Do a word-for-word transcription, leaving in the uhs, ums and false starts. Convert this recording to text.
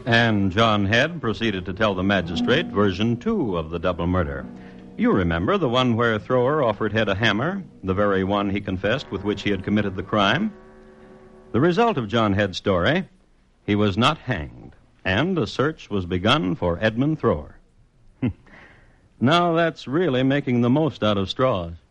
And John Head proceeded to tell the magistrate version two of the double murder. You remember the one where Thrower offered Head a hammer, the very one he confessed with which he had committed the crime? The result of John Head's story, he was not hanged, and a search was begun for Edmund Thrower. Now that's really making the most out of straws.